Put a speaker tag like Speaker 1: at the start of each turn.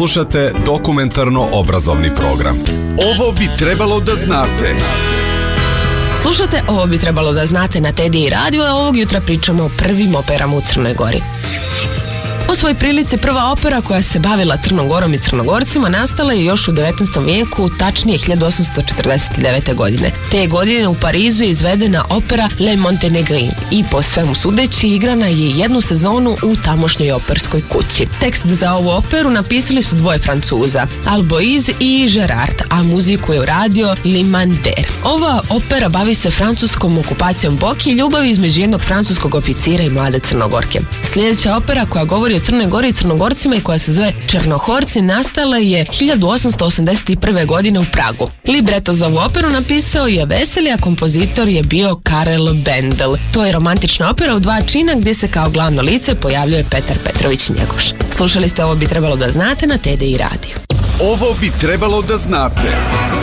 Speaker 1: Slušate dokumentarno-obrazovni program.
Speaker 2: Ovo bi trebalo da znate.
Speaker 3: Slušate, ovo bi trebalo da znate na TDI radio, a ovog jutra pričamo o prvim operama u Crnoj Gori. Po svoj prilici prva opera koja se bavila Crnom Gorom i Crnogorcima nastala je još u 19. vijeku, tačnije 1849. godine. Te godine u Parizu je izvedena opera Le Montenegrin i po svemu sudeći igrana je jednu sezonu u tamošnjoj operskoj kući. Tekst za ovu operu napisali su dvoje Francuza, Alboise i Gerard, a muziku je uradio Limander. Ova opera bavi se francuskom okupacijom Boki i ljubavi između jednog francuskog oficira i mlade Crnogorke. Sljedeća opera koja govori o Crnoj Gori i Crnogorcima i koja se zove Črnohorci nastala je 1881. godine u Pragu. Libreto za ovu operu napisao je Veseli, a kompozitor je bio Karel Bendel. To je romantična opera u dva čina gdje se kao glavno lice pojavljuje Petar Petrović Njegoš. Slušali ste Ovo bi trebalo da znate na TDI radiju.
Speaker 2: Ovo bi trebalo da znate.